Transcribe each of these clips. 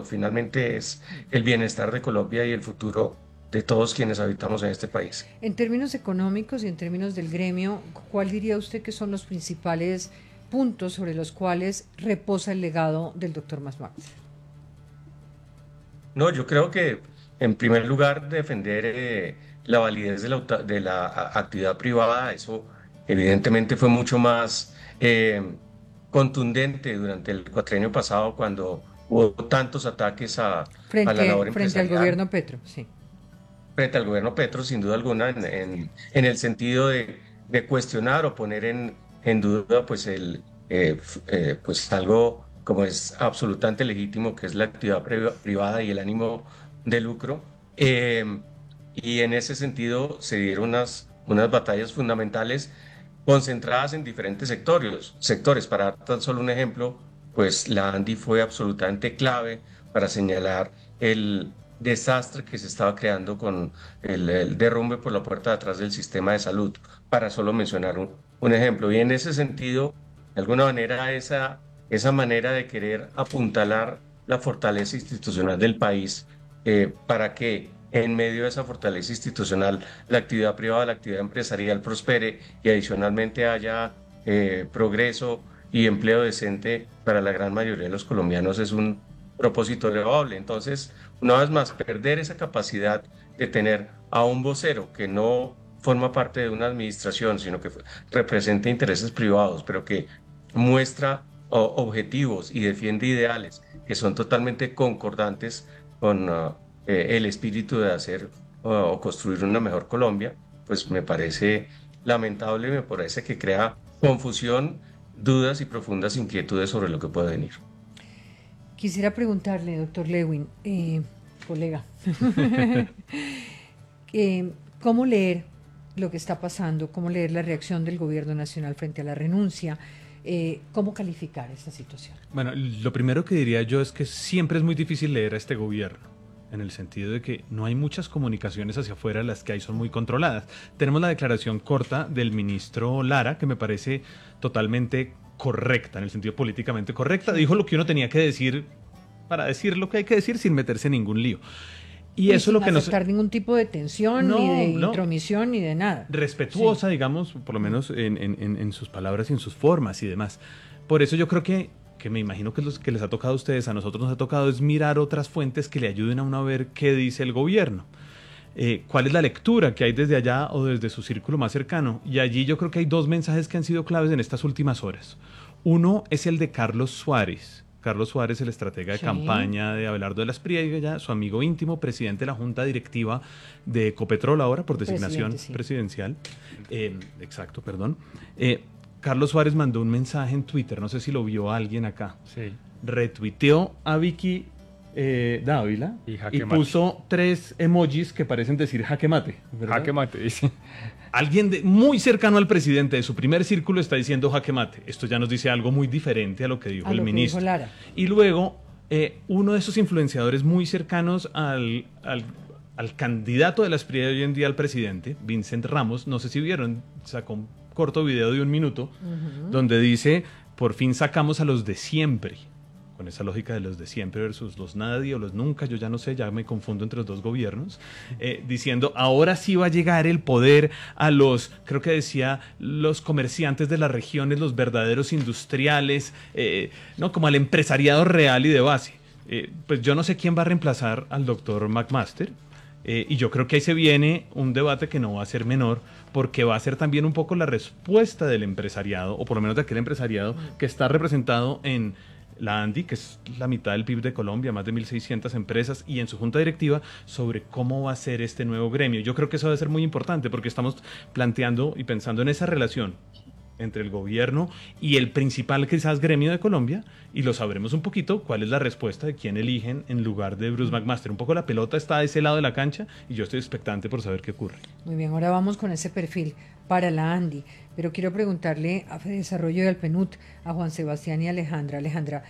queremos. Finalmente es el bienestar de Colombia y el futuro de todos quienes habitamos en este país. En términos económicos y en términos del gremio, ¿cuál diría usted que son los principales puntos sobre los cuales reposa el legado del doctor Max? No, yo creo que en primer lugar defender la validez de de la actividad privada, eso evidentemente fue mucho más contundente durante el cuatrienio pasado cuando hubo tantos ataques a la labor Frente al empresarial gobierno Petro, sí. frente al gobierno Petro, sin duda alguna, en el sentido de cuestionar o poner en duda pues, pues algo como es absolutamente legítimo, que es la actividad privada y el ánimo de lucro. Y en ese sentido se dieron unas batallas fundamentales concentradas en diferentes sectores. Para dar tan solo un ejemplo, pues la ANDI fue absolutamente clave para señalar el desastre que se estaba creando con el derrumbe por la puerta de atrás del sistema de salud, para solo mencionar un ejemplo. Y en ese sentido, de alguna manera, esa manera de querer apuntalar la fortaleza institucional del país para que en medio de esa fortaleza institucional la actividad privada, la actividad empresarial prospere y adicionalmente haya progreso y empleo decente para la gran mayoría de los colombianos es un propósito loable. Entonces, una vez más, perder esa capacidad de tener a un vocero que no forma parte de una administración, sino que representa intereses privados, pero que muestra objetivos y defiende ideales que son totalmente concordantes con el espíritu de hacer o construir una mejor Colombia, pues me parece lamentable, me parece que crea confusión, dudas y profundas inquietudes sobre lo que puede venir. Quisiera preguntarle, doctor Lewin, colega, ¿cómo leer lo que está pasando? ¿Cómo leer la reacción del gobierno nacional frente a la renuncia? ¿Cómo calificar esta situación? Bueno, lo primero que diría yo es que siempre es muy difícil leer a este gobierno, en el sentido de que no hay muchas comunicaciones hacia afuera, las que hay son muy controladas. Tenemos la declaración corta del ministro Lara, que me parece totalmente correcta, en el sentido políticamente correcta. Dijo lo que uno tenía que decir para decir lo que hay que decir sin meterse en ningún lío. Y Y eso es sin lo que nos... aceptar ningún tipo de tensión, ni de No, no, intromisión, ni de nada. Sí. respetuosa, digamos, por lo menos en sus palabras y en sus formas y demás. Por eso yo creo que me imagino que los que les ha tocado a ustedes, a nosotros nos ha tocado es mirar otras fuentes que le ayuden a uno a ver qué dice el gobierno. Cuál es la lectura que hay desde allá o desde su círculo más cercano. Y allí yo creo que hay dos mensajes que han sido claves en estas últimas horas. Uno es el de Carlos Suárez. Carlos Suárez, el estratega de Sí, campaña de Abelardo de la Espriella, su amigo íntimo, presidente de la Junta Directiva de Ecopetrol, ahora por presidente, designación sí. presidencial. Exacto, perdón. Carlos Suárez mandó un mensaje en Twitter, no sé si lo vio alguien acá. Sí, Retuiteó a Vicky Dávila y y jaque mate. puso 3 emojis que parecen decir jaque mate, ¿verdad? Jaque mate, dice. Alguien muy cercano al presidente de su primer círculo está diciendo jaque mate. Esto ya nos dice algo muy diferente a lo que dijo A el lo que dijo ministro. Lara. Y luego, uno de esos influenciadores muy cercanos al candidato de la Espriella de hoy en día al presidente, Vincent Ramos, no sé si vieron, sacó un corto video de 1 minuto donde dice, por fin sacamos a los de siempre. Con esa lógica de los de siempre versus los nadie o los nunca, yo ya no sé, ya me confundo entre los dos gobiernos, diciendo, ahora sí va a llegar el poder a los, creo que decía, los comerciantes de las regiones, los verdaderos industriales, no, como al empresariado real y de base. Pues yo no sé quién va a reemplazar al doctor McMaster, y yo creo que ahí se viene un debate que no va a ser menor, porque va a ser también un poco la respuesta del empresariado, o por lo menos de aquel empresariado que está representado en la ANDI, que es la mitad del PIB de Colombia, más de 1.600 empresas, y en su junta directiva, sobre cómo va a ser este nuevo gremio. Yo creo que eso va a ser muy importante, porque estamos planteando y pensando en esa relación entre el gobierno y el principal quizás gremio de Colombia, y lo sabremos un poquito cuál es la respuesta de quién eligen en lugar de Bruce McMaster. Un poco la pelota está a ese lado de la cancha y yo estoy expectante por saber qué ocurre. Muy bien, ahora vamos con ese perfil para la Andy, pero quiero preguntarle a Fede Desarrollo y al PNUD, a Juan Sebastián y Alejandra. Alejandra,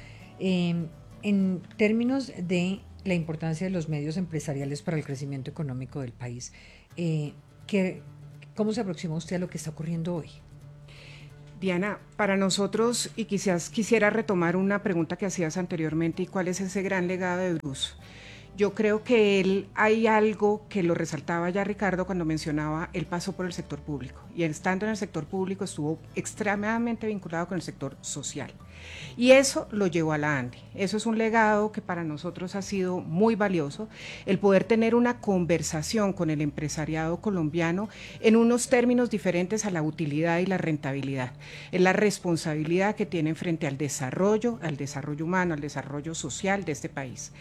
en términos de la importancia de los medios empresariales para el crecimiento económico del país, ¿qué, ¿cómo se aproxima usted a lo que está ocurriendo hoy? Diana, para nosotros, y quizás quisiera retomar una pregunta que hacías anteriormente, ¿y cuál es ese gran legado de Bruce? Yo creo que hay algo que lo resaltaba ya Ricardo cuando mencionaba, él pasó por el sector público, y estando en el sector público estuvo extremadamente vinculado con el sector social. Y eso lo llevó a la ANDI. Eso es un legado que para nosotros ha sido muy valioso, el poder tener una conversación con el empresariado colombiano en unos términos diferentes a la utilidad y la rentabilidad. Es la responsabilidad que tienen frente al desarrollo humano, al desarrollo social de este país.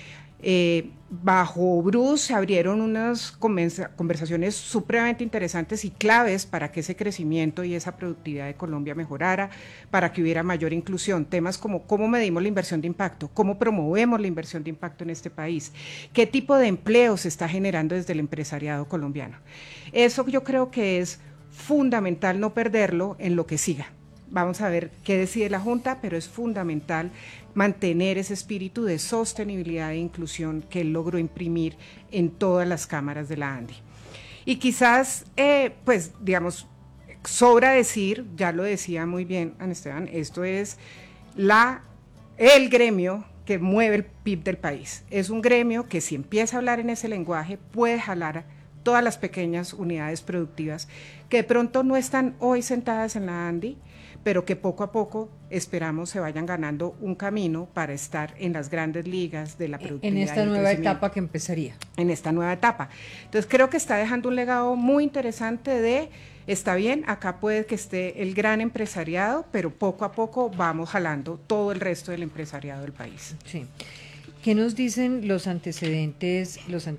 Bajo Bruce se abrieron unas conversaciones supremamente interesantes y claves para que ese crecimiento y esa productividad de Colombia mejorara, para que hubiera mayor inclusión. Temas como cómo medimos la inversión de impacto, cómo promovemos la inversión de impacto en este país, qué tipo de empleo se está generando desde el empresariado colombiano. Eso yo creo que es fundamental no perderlo en lo que siga. Vamos a ver qué decide la Junta, pero es fundamental mantener ese espíritu de sostenibilidad e inclusión que él logró imprimir en todas las cámaras de la ANDI. Y quizás, pues, digamos, sobra decir, ya lo decía muy bien Ana Esteban, esto es el gremio que mueve el PIB del país. Es un gremio que si empieza a hablar en ese lenguaje puede jalar a todas las pequeñas unidades productivas que de pronto no están hoy sentadas en la ANDI, pero que poco a poco esperamos se vayan ganando un camino para estar en las grandes ligas de la productividad. En esta nueva etapa que empezaría. En esta nueva etapa. Entonces creo que está dejando un legado muy interesante está bien, acá puede que esté el gran empresariado, pero poco a poco vamos jalando todo el resto del empresariado del país. Sí. ¿Qué nos dicen los antecedentes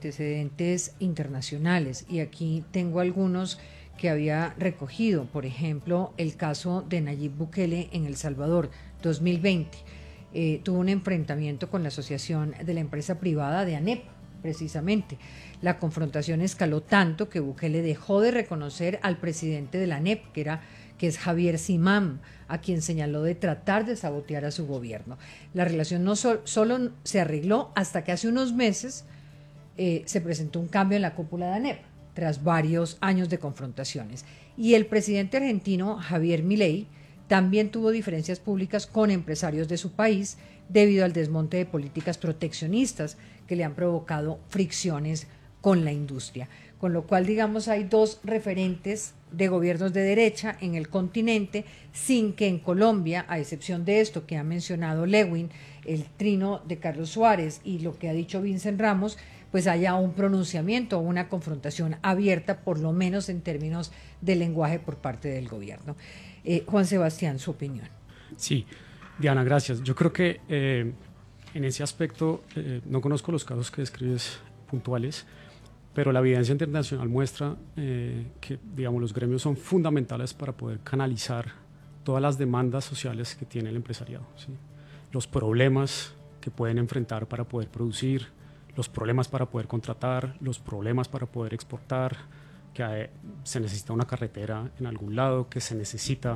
internacionales? Y aquí tengo algunos que había recogido, por ejemplo, el caso de Nayib Bukele en El Salvador, 2020. Tuvo un enfrentamiento con la Asociación de la Empresa Privada de ANEP, precisamente. La confrontación escaló tanto que Bukele dejó de reconocer al presidente de la ANEP, que es Javier Simán, a quien señaló de tratar de sabotear a su gobierno. La relación no solo se arregló hasta que hace unos meses se presentó un cambio en la cúpula de ANEP, tras varios años de confrontaciones. Y el presidente argentino, Javier Milei, también tuvo diferencias públicas con empresarios de su país debido al desmonte de políticas proteccionistas que le han provocado fricciones con la industria. Con lo cual, digamos, hay dos referentes de gobiernos de derecha en el continente, sin que en Colombia, a excepción de esto que ha mencionado Lewin, el trino de Carlos Suárez y lo que ha dicho Vincent Ramos, pues haya un pronunciamiento o una confrontación abierta, por lo menos en términos de lenguaje por parte del gobierno. Juan Sebastián, su opinión. Sí, Diana, gracias. Yo creo que en ese aspecto, no conozco los casos que describes puntuales, pero la evidencia internacional muestra que, digamos, los gremios son fundamentales para poder canalizar todas las demandas sociales que tiene el empresariado, ¿sí? Los problemas que pueden enfrentar para poder producir, los problemas para poder contratar, los problemas para poder exportar, que se necesita una carretera en algún lado, que se necesita,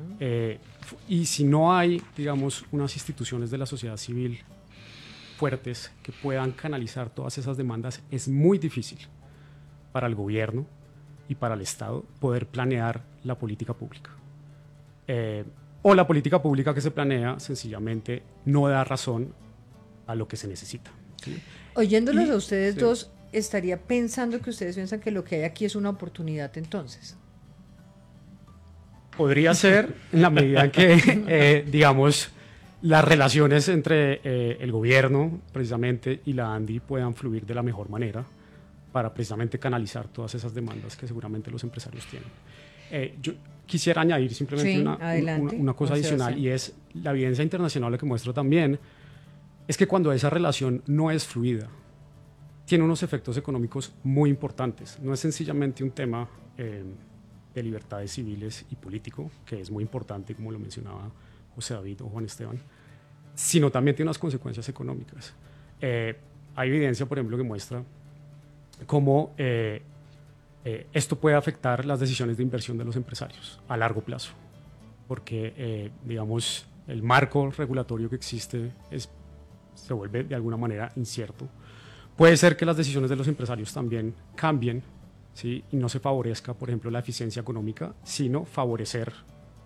y si no hay, digamos, unas instituciones de la sociedad civil fuertes que puedan canalizar todas esas demandas, es muy difícil para el gobierno y para el Estado poder planear la política pública. O la política pública que se planea sencillamente no da razón a lo que se necesita, ¿sí? Oyéndolos a ustedes dos, estaría pensando que ustedes piensan que lo que hay aquí es una oportunidad entonces. Podría ser, en la medida en que, digamos, las relaciones entre el gobierno, precisamente, y la ANDI puedan fluir de la mejor manera para precisamente canalizar todas esas demandas que seguramente los empresarios tienen. Yo quisiera añadir simplemente una cosa adicional, y es la evidencia internacional lo que muestra también es que cuando esa relación no es fluida, tiene unos efectos económicos muy importantes. No es sencillamente un tema de libertades civiles y político, que es muy importante, como lo mencionaba José David o Juan Esteban, sino también tiene unas consecuencias económicas. Hay evidencia, por ejemplo, que muestra cómo esto puede afectar las decisiones de inversión de los empresarios a largo plazo, porque, digamos, el marco regulatorio que existe se vuelve de alguna manera incierto. Puede ser que las decisiones de los empresarios también cambien, ¿sí? Y no se favorezca, por ejemplo, la eficiencia económica, sino favorecer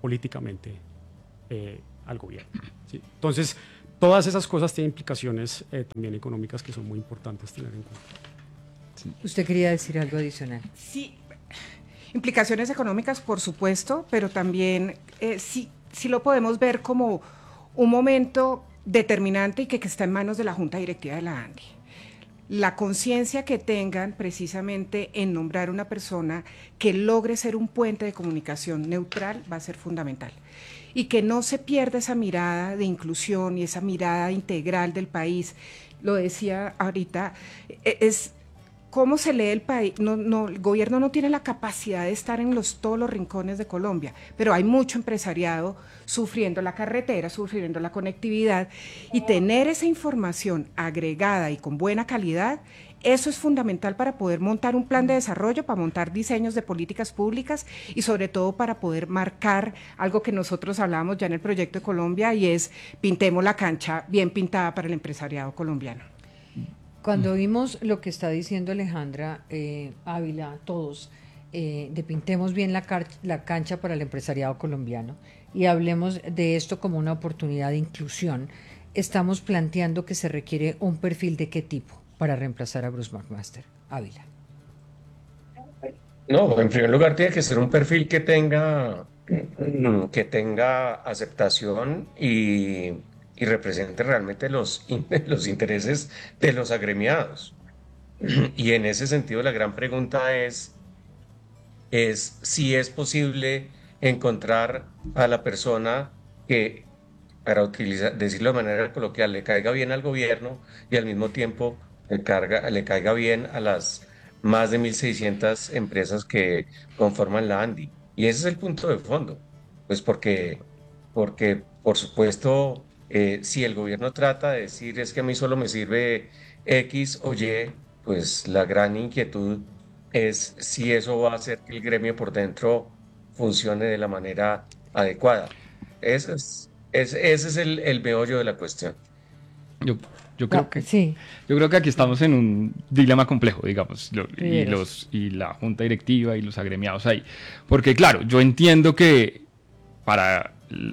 políticamente al gobierno, ¿sí? Entonces, todas esas cosas tienen implicaciones también económicas que son muy importantes tener en cuenta. Sí. ¿Usted quería decir algo adicional? Sí, implicaciones económicas, por supuesto, pero también sí lo podemos ver como un momento determinante y que está en manos de la Junta Directiva de la ANDI. La conciencia que tengan precisamente en nombrar una persona que logre ser un puente de comunicación neutral va a ser fundamental. Y que no se pierda esa mirada de inclusión y esa mirada integral del país. Lo decía ahorita, es cómo se lee el país. El gobierno no tiene la capacidad de estar en todos los rincones de Colombia, pero hay mucho empresariado sufriendo la carretera, sufriendo la conectividad, y tener esa información agregada y con buena calidad, eso es fundamental para poder montar un plan de desarrollo, para montar diseños de políticas públicas y sobre todo para poder marcar algo que nosotros hablábamos ya en el proyecto de Colombia, y es pintemos la cancha bien pintada para el empresariado colombiano. Cuando vimos lo que está diciendo Alejandra Ávila, todos, de pintemos bien la cancha para el empresariado colombiano y hablemos de esto como una oportunidad de inclusión, estamos planteando que se requiere un perfil de qué tipo para reemplazar a Bruce McMaster. Ávila. No, en primer lugar tiene que ser un perfil que tenga aceptación y represente realmente los intereses de los agremiados. Y en ese sentido la gran pregunta es si es posible encontrar a la persona que, para decirlo de manera coloquial, le caiga bien al gobierno y al mismo tiempo le caiga bien a las más de 1.600 empresas que conforman la ANDI. Y ese es el punto de fondo, pues porque por supuesto, si el gobierno trata de decir es que a mí solo me sirve X o Y, pues la gran inquietud es si eso va a hacer que el gremio por dentro funcione de la manera adecuada. Ese es el meollo de la cuestión. Yo creo que sí. Yo creo que aquí estamos en un dilema complejo, digamos, y la junta directiva y los agremiados ahí. Porque claro, yo entiendo que para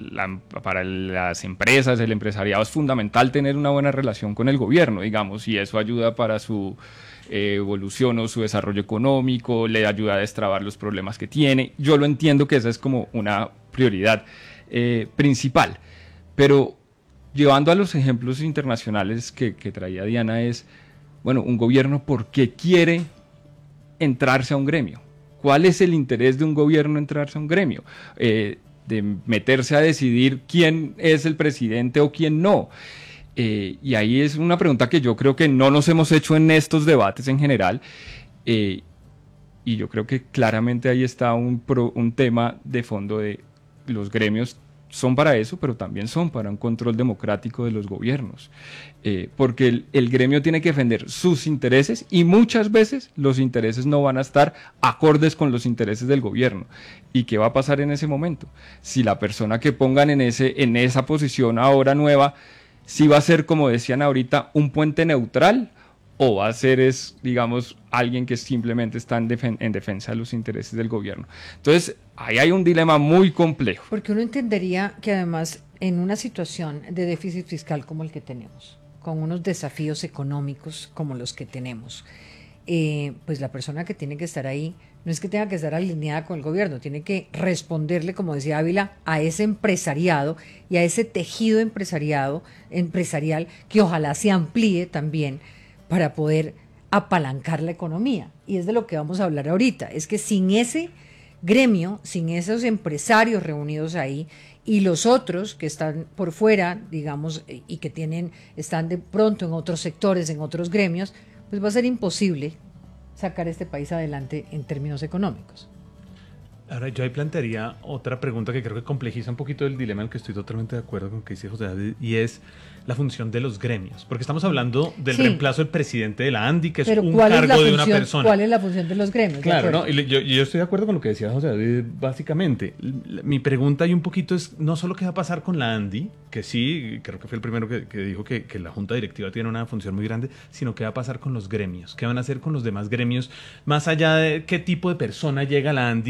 las empresas, el empresariado, es fundamental tener una buena relación con el gobierno, digamos, y eso ayuda para su evolución o su desarrollo económico, le ayuda a destrabar los problemas que tiene. Yo lo entiendo que esa es como una prioridad principal, pero llevando a los ejemplos internacionales que traía Diana es, bueno, un gobierno, ¿por qué quiere entrarse a un gremio? ¿Cuál es el interés de un gobierno entrarse a un gremio? De meterse a decidir quién es el presidente o quién no. Y ahí es una pregunta que yo creo que no nos hemos hecho en estos debates en general. Y yo creo que claramente ahí está un tema de fondo de los gremios. Son para eso, pero también son para un control democrático de los gobiernos. Porque el gremio tiene que defender sus intereses y muchas veces los intereses no van a estar acordes con los intereses del gobierno. ¿Y qué va a pasar en ese momento? Si la persona que pongan en esa posición ahora nueva, si va a ser, como decían ahorita, un puente neutral, o va a ser, digamos, alguien que simplemente está en defensa de los intereses del gobierno. Entonces, ahí hay un dilema muy complejo. Porque uno entendería que además, en una situación de déficit fiscal como el que tenemos, con unos desafíos económicos como los que tenemos, pues la persona que tiene que estar ahí no es que tenga que estar alineada con el gobierno, tiene que responderle, como decía Ávila, a ese empresariado y a ese tejido empresarial que ojalá se amplíe también para poder apalancar la economía. Y es de lo que vamos a hablar ahorita. Es que sin ese gremio, sin esos empresarios reunidos ahí y los otros que están por fuera, digamos, y que están de pronto en otros sectores, en otros gremios, pues va a ser imposible sacar este país adelante en términos económicos. Ahora, yo ahí plantearía otra pregunta que creo que complejiza un poquito el dilema en el que estoy totalmente de acuerdo con lo que dice José David, y es la función de los gremios. Porque estamos hablando del reemplazo del presidente de la ANDI, que es un cargo de una persona. ¿Cuál es la función de los gremios? Claro, ¿no? Y yo estoy de acuerdo con lo que decía José David, básicamente. Mi pregunta ahí un poquito es, no solo qué va a pasar con la ANDI, que sí, creo que fue el primero que dijo que la junta directiva tiene una función muy grande, sino qué va a pasar con los gremios. ¿Qué van a hacer con los demás gremios? Más allá de qué tipo de persona llega a la ANDI, ¿qué piensan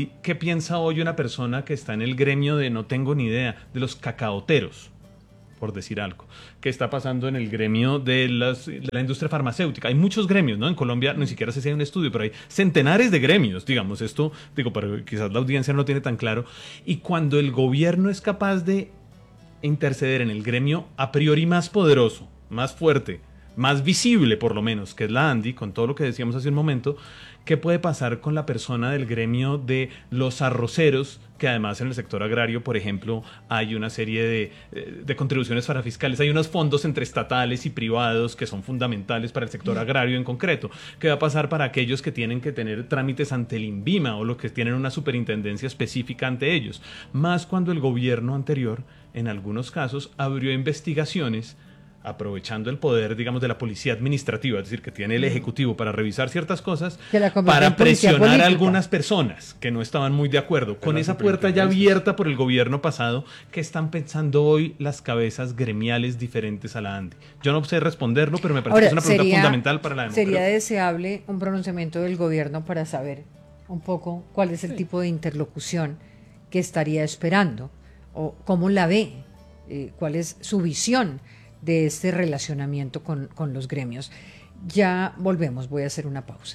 piensa hoy una persona que está en el gremio de, no tengo ni idea, de los cacaoteros, por decir algo? ¿Qué está pasando en el gremio de la industria farmacéutica? Hay muchos gremios, ¿no? En Colombia ni siquiera sé si hay un estudio, pero hay centenares de gremios, digamos. Esto, digo, pero quizás la audiencia no lo tiene tan claro. Y cuando el gobierno es capaz de interceder en el gremio a priori más poderoso, más fuerte, más visible por lo menos, que es la ANDI, con todo lo que decíamos hace un momento, ¿qué puede pasar con la persona del gremio de los arroceros? Que además en el sector agrario, por ejemplo, hay una serie de contribuciones parafiscales, hay unos fondos entre estatales y privados que son fundamentales para el sector agrario en concreto. ¿Qué va a pasar para aquellos que tienen que tener trámites ante el INVIMA o los que tienen una superintendencia específica ante ellos? Más cuando el gobierno anterior, en algunos casos, abrió investigaciones aprovechando el poder, digamos, de la policía administrativa, es decir, que tiene el Ejecutivo para revisar ciertas cosas, para presionar a algunas personas que no estaban muy de acuerdo. Con esa puerta ya abierta por el gobierno pasado, ¿qué están pensando hoy las cabezas gremiales diferentes a la ANDI? Yo no sé responderlo, pero me parece que es una pregunta fundamental para la democracia. ¿Sería deseable un pronunciamiento del gobierno para saber un poco cuál es el tipo de interlocución que estaría esperando? ¿O cómo la ve? ¿Cuál es su visión de este relacionamiento con los gremios? Ya volvemos, voy a hacer una pausa.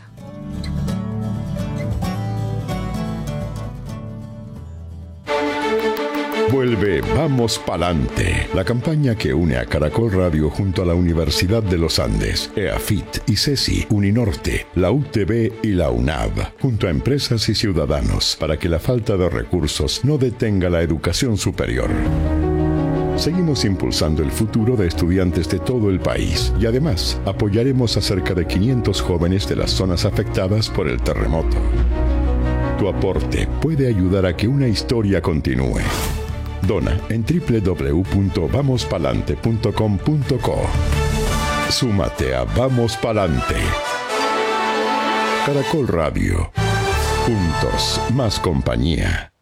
Vuelve Vamos Palante, la campaña que une a Caracol Radio junto a la Universidad de los Andes, EAFIT, ICESI, Uninorte, la UTB y la UNAV, junto a empresas y ciudadanos, para que la falta de recursos no detenga la educación superior. Seguimos impulsando el futuro de estudiantes de todo el país y además apoyaremos a cerca de 500 jóvenes de las zonas afectadas por el terremoto. Tu aporte puede ayudar a que una historia continúe. Dona en www.vamospalante.com.co. Súmate a Vamos Palante. Caracol Radio. Juntos, más compañía.